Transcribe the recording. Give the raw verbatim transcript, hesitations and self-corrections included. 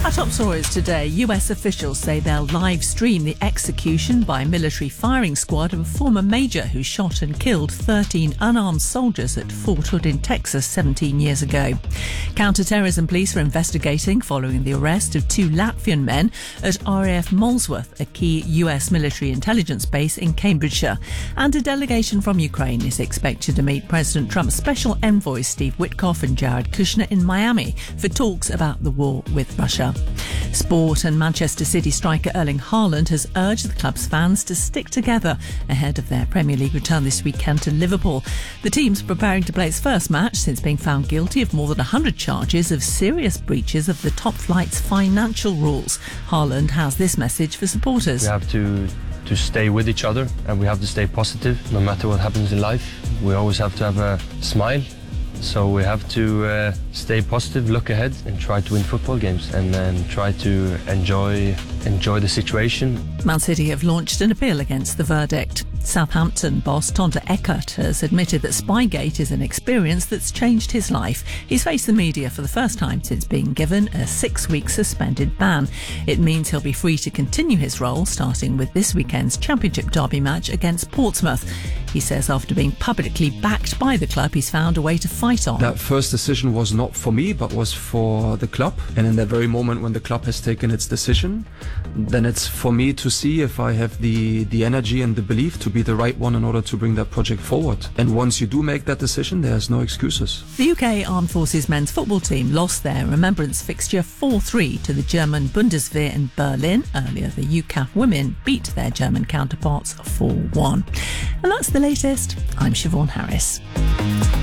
Our top stories today. U S officials say they'll live stream the execution by a military firing squad of a former major who shot and killed thirteen unarmed soldiers at Fort Hood in Texas seventeen years ago. Counter-terrorism police are investigating following the arrest of two Latvian men at R A F Molesworth, a key U S military intelligence base in Cambridgeshire. And a delegation from Ukraine is expected to meet President Trump's special envoy Steve Witkoff and Jared Kushner in Miami for talks about the war with Russia. Sport, and Manchester City striker Erling Haaland has urged the club's fans to stick together ahead of their Premier League return this weekend to Liverpool. The team's preparing to play its first match since being found guilty of more than one hundred charges of serious breaches of the top flight's financial rules. Haaland has this message for supporters. We have to to stay with each other, and we have to stay positive no matter what happens in life. We always have to have a smile. So we have to uh, stay positive, look ahead, and try to win football games, and then try to enjoy enjoy the situation. Man City have launched an appeal against the verdict. Southampton boss Tonta Eckert has admitted that Spygate is an experience that's changed his life. He's faced the media for the first time since being given a six-week suspended ban. It means he'll be free to continue his role, starting with this weekend's Championship derby match against Portsmouth. He says after being publicly backed by the club, he's found a way to fight on. That first decision was not for me, but was for the club. And in that very moment when the club has taken its decision, then it's for me to see if I have the, the energy and the belief to be the right one in order to bring that project forward. And once you do make that decision, there's no excuses. The U K Armed Forces men's football team lost their remembrance fixture four three to the German Bundeswehr in Berlin. Earlier, the U C A F women beat their German counterparts four one. And that's the latest. I'm Siobhan Harris.